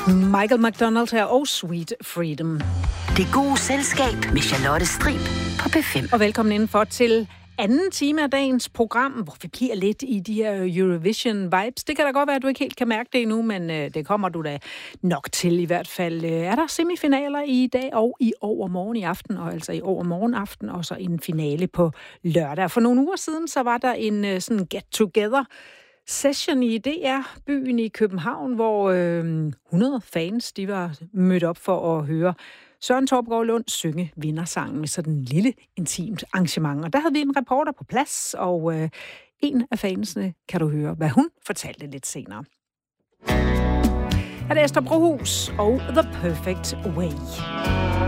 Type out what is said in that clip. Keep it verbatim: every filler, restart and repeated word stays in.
Michael McDonald her og Sweet Freedom. Det gode selskab med Charlotte Strib på P fem. Og velkommen indenfor til anden time af dagens program, hvor vi bliver lidt i de her Eurovision-vibes. Det kan da godt være, at du ikke helt kan mærke det endnu, men øh, det kommer du da nok til i hvert fald. Er der semifinaler i dag og i overmorgen i aften, og altså i overmorgen aften, og så en finale på lørdag. For nogle uger siden, så var der en øh, sådan get-together session i D R-byen i København, hvor øh, hundrede fans, de var mødt op for at høre Søren Torpgaard Lund synge vindersangen med sådan en lille, intimt arrangement. Og der havde vi en reporter på plads, og øh, en af fansene kan du høre, hvad hun fortalte lidt senere. Her er Esther Brohus og The Perfect Way.